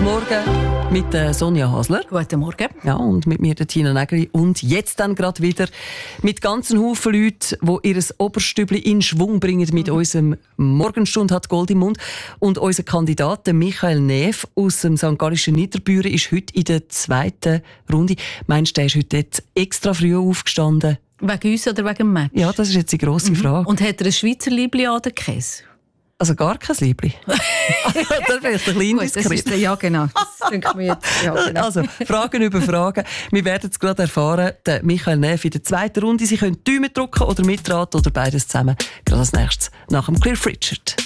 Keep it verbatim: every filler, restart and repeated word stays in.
Morgen mit äh, Sonja Hasler. Guten Morgen. Ja, und mit mir der Tina Nägeli. Und jetzt dann gerade wieder mit ganzen Haufen Leuten, die ihr Oberstübli in Schwung bringen mit mhm. unserem Morgenstund hat Gold im Mund. Und unser Kandidat, Michael Neff aus dem Sankt Gallischen Niederbüren, ist heute in der zweiten Runde. Meinst du, der ist heute dort extra früh aufgestanden? Wegen uns oder wegen dem Match? Ja, das ist jetzt die grosse mhm. Frage. Und hat er ein Schweizer Liebli an der Käse? Also gar kein Liebli. Dann vielleicht ein bisschen indiskret. Ja, genau. Das denke mir jetzt. Ja, genau. Also, Fragen über Fragen. Wir werden es gerade erfahren. Der Michael Neff in der zweiten Runde. Sie können Däumen drücken oder mitraten oder beides zusammen. Gerade als nächstes nach dem Cliff Richard.